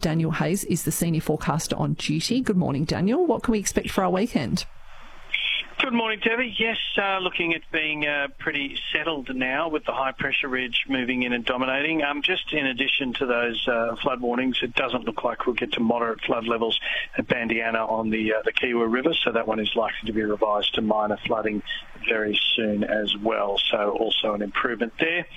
Daniel Hayes is the senior forecaster on duty. Good morning, Daniel. What can we expect for our weekend? Good morning, Debbie. Yes, looking at being pretty settled now with the high-pressure ridge moving in and dominating. Just in addition to those flood warnings, it doesn't look like we'll get to moderate flood levels at Bandiana on the Kiewa River, so that one is likely to be revised to minor flooding very soon as well. So also an improvement there.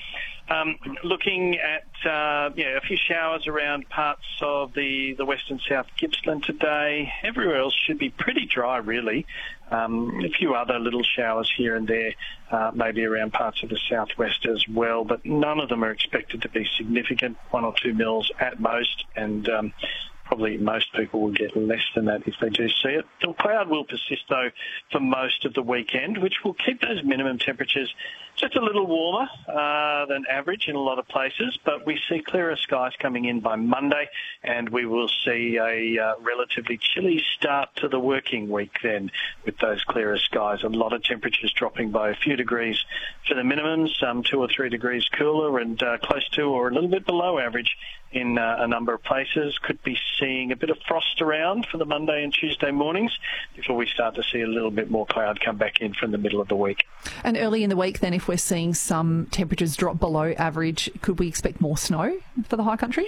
Looking at a few showers around parts of the western South Gippsland today. Everywhere else should be pretty dry, really. A few other little showers here and there, maybe around parts of the southwest as well, but none of them are expected to be significant, 1 or 2 mils at most, and probably most people will get less than that if they do see it. The cloud will persist, though, for most of the weekend, which will keep those minimum temperatures just a little warmer than average in a lot of places, but we see clearer skies coming in by Monday, and we will see a relatively chilly start to the working week then with those clearer skies. A lot of temperatures dropping by a few degrees for the minimums, 2 or 3 degrees cooler and close to or a little bit below average in a number of places. Could be seeing a bit of frost around for the Monday and Tuesday mornings before we start to see a little bit more cloud come back in from the middle of the week. And early in the week then, if we're seeing some temperatures drop below average, could we expect more snow for the high country?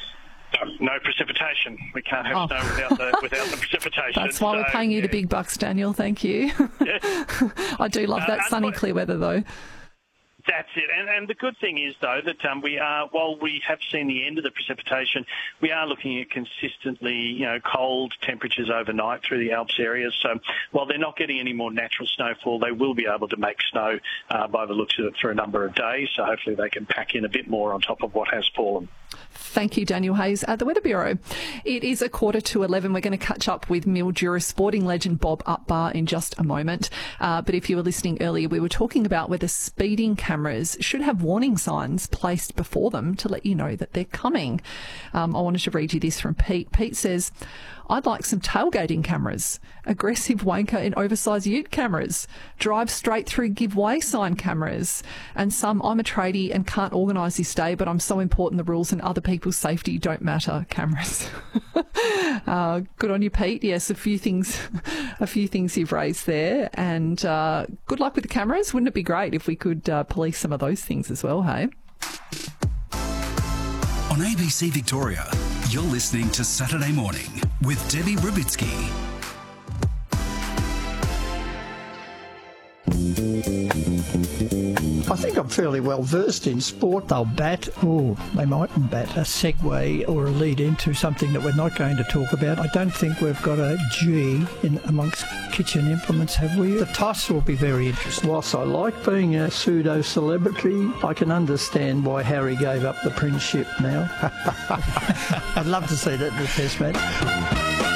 No precipitation. We can't have snow without the precipitation. That's why we're paying you the big bucks, Daniel. Thank you. Yes. I do love that sunny, clear weather, though. That's it. And the good thing is, though, that while we have seen the end of the precipitation, we are looking at consistently, cold temperatures overnight through the Alps areas. So while they're not getting any more natural snowfall, they will be able to make snow by the looks of it for a number of days. So hopefully they can pack in a bit more on top of what has fallen. Thank you, Daniel Hayes at the Weather Bureau. It is 11:15. We're going to catch up with Mildura sporting legend Bob Upbar in just a moment. But if you were listening earlier, we were talking about whether speeding cameras should have warning signs placed before them to let you know that they're coming. I wanted to read you this from Pete. Pete says, I'd like some tailgating cameras, aggressive wanker in oversized ute cameras, drive straight through give way sign cameras, and some I'm a tradie and can't organise this day, but I'm so important the rules and other people's safety don't matter cameras. Good on you, Pete. Yes, a few things you've raised there, and good luck with the cameras. Wouldn't it be great if we could police some of those things as well, hey? On ABC Victoria, you're listening to Saturday Morning with Debbie Brubitsky. I think I'm fairly well versed in sport. They'll bat, or they mightn't bat, a segue or a lead into something that we're not going to talk about. I don't think we've got a G in amongst kitchen implements, have we? The toss will be very interesting. Whilst I like being a pseudo-celebrity, I can understand why Harry gave up the princeship now. I'd love to see that in the Test match.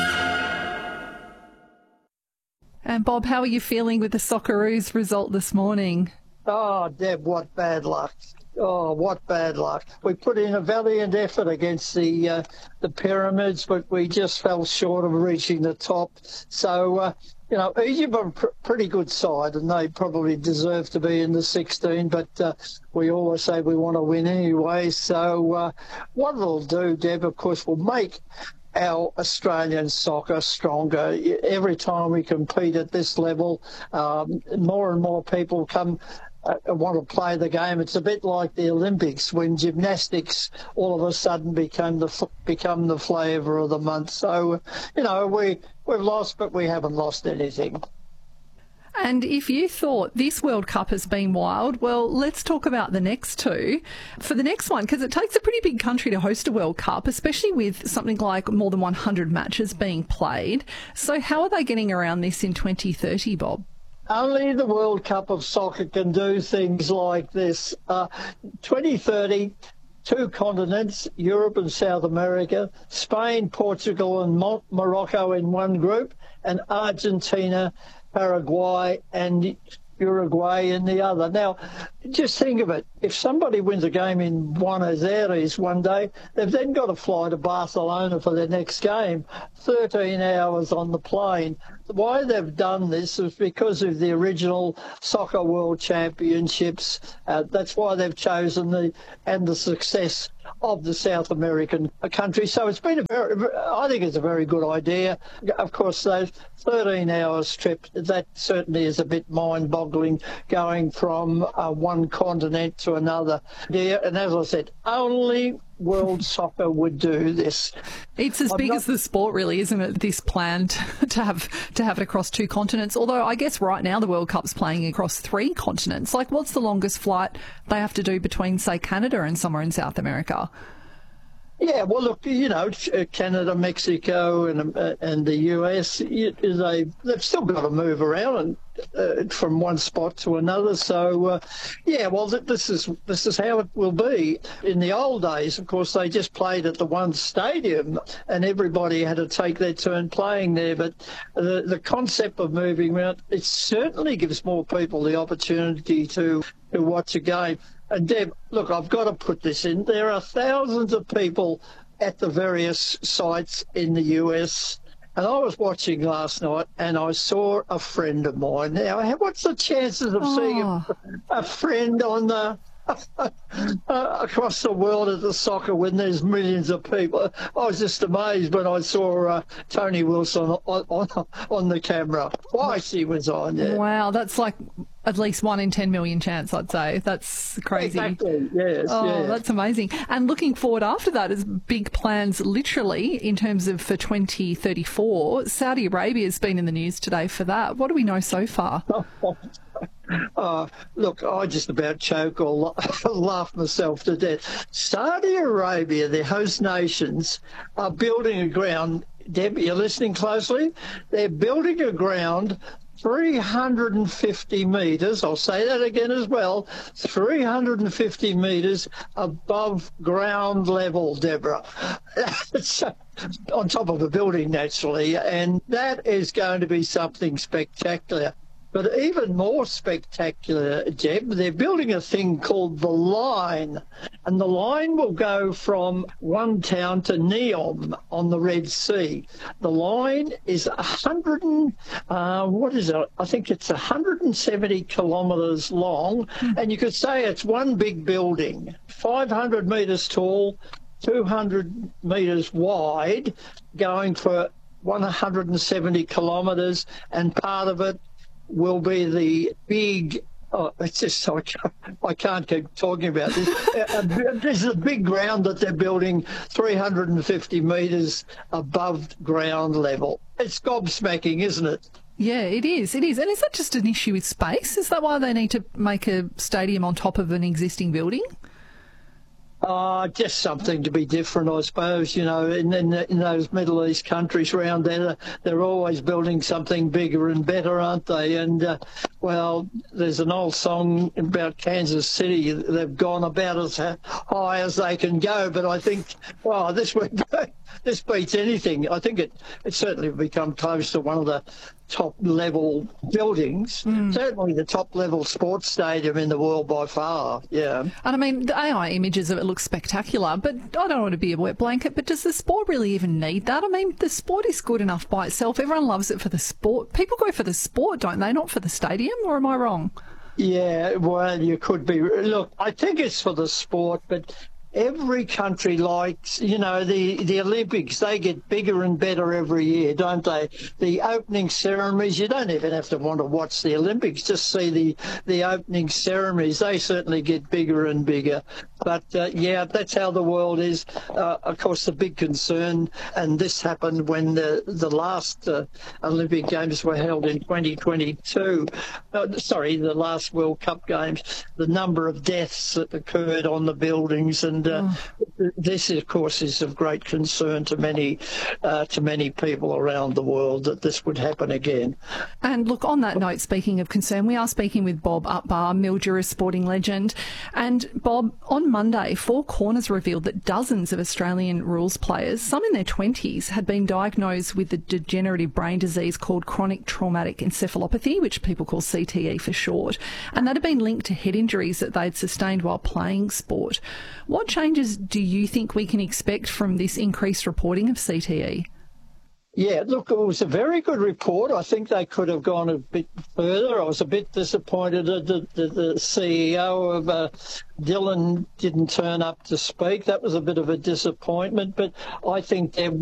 And Bob, how are you feeling with the Socceroos result this morning? Oh, Deb, what bad luck. Oh, what bad luck. We put in a valiant effort against the Pyramids, but we just fell short of reaching the top. So, Egypt are a pretty good side, and they probably deserve to be in the 16, but we always say we want to win anyway. So what it'll do, Deb, of course, will make our Australian soccer stronger. Every time we compete at this level, more and more people want to play the game. It's a bit like the Olympics when gymnastics all of a sudden become the flavour of the month. So, we've lost, but we haven't lost anything. And if you thought this World Cup has been wild, well, let's talk about the next two. For the next one, because it takes a pretty big country to host a World Cup, especially with something like more than 100 matches being played. So how are they getting around this in 2030, Bob? Only the World Cup of Soccer can do things like this. 2030, 2 continents, Europe and South America, Spain, Portugal and Morocco in one group, and Argentina, Paraguay and Uruguay in the other. Now, just think of it. If somebody wins a game in Buenos Aires one day, they've then got to fly to Barcelona for their next game, 13 hours on the plane. Why they've done this is because of the original Soccer World Championships. That's why they've chosen the success of the South American country. So it's been I think it's a very good idea. Of course, those 13 hours trip, that certainly is a bit mind-boggling, going from one continent to another. Yeah, and as I said, only World Soccer would do this. It's as big as the sport, really, isn't it? This plan to have it across 2 continents. Although I guess right now the World Cup's playing across 3 continents. Like, what's the longest flight they have to do between, say, Canada and somewhere in South America? Yeah, well, look, Canada, Mexico, and the US, they've still got to move around and from one spot to another. So, this is how it will be. In the old days, of course, they just played at the one stadium, and everybody had to take their turn playing there. But the concept of moving around, it certainly gives more people the opportunity to watch a game. And Deb, look, I've got to put this in. There are thousands of people at the various sites in the US. And I was watching last night and I saw a friend of mine. Now, what's the chances of seeing a friend on the across the world at the soccer when there's millions of people? I was just amazed when I saw Tony Wilson on the camera. Twice he was on there. Wow, that's like at least 1 in 10 million chance, I'd say. That's crazy. Exactly, yes. Oh, yeah. That's amazing. And looking forward after that is big plans, literally, in terms of for 2034. Saudi Arabia has been in the news today for that. What do we know so far? Look, I just about choke or laugh myself to death. Saudi Arabia, the host nations, are building a ground. Deb, you're listening closely? They're building a ground 350 metres, I'll say that again as well, 350 metres above ground level, Deborah. On top of a building, naturally, and that is going to be something spectacular. But even more spectacular, Jeb, they're building a thing called the Line, and the Line will go from one town to Neom on the Red Sea. The Line is 170 kilometres long, and you could say it's one big building, 500 metres tall, 200 metres wide, going for 170 kilometres, and part of it will be the big, it's just, I can't keep talking about this. This is a big ground that they're building 350 metres above ground level. It's gobsmacking, isn't it? Yeah, it is. It is. And is that just an issue with space? Is that why they need to make a stadium on top of an existing building? Just something to be different, I suppose. In those Middle East countries around there, they're always building something bigger and better, aren't they? And, there's an old song about Kansas City. They've gone about as high as they can go. But I think, this beats anything. I think it certainly will become close to one of the top-level buildings, certainly the top-level sports stadium in the world by far, yeah. And I mean, the AI images of it look spectacular, but I don't want to be a wet blanket, but does the sport really even need that? I mean, the sport is good enough by itself. Everyone loves it for the sport. People go for the sport, don't they? Not for the stadium, or am I wrong? Yeah, well, you could be. Look, I think it's for the sport, but every country likes, the Olympics, they get bigger and better every year, don't they? The opening ceremonies, you don't even have to want to watch the Olympics, just see the opening ceremonies. They certainly get bigger and bigger. But, that's how the world is. Of course, the big concern, and this happened when the last Olympic Games were held in 2022. The last World Cup Games, the number of deaths that occurred on the buildings, and this, of course, is of great concern to many people around the world that this would happen again. And look, on that note, speaking of concern, we are speaking with Bob Utbar, Mildura sporting legend. And Bob, on Monday, Four Corners revealed that dozens of Australian rules players, some in their 20s, had been diagnosed with the degenerative brain disease called chronic traumatic encephalopathy, which people call CTE for short, and that had been linked to head injuries that they'd sustained while playing sport. What changes do you think we can expect from this increased reporting of CTE? Yeah, look, it was a very good report. I think they could have gone a bit further. I was a bit disappointed that the CEO of Dylan didn't turn up to speak. That was a bit of a disappointment, but I think they're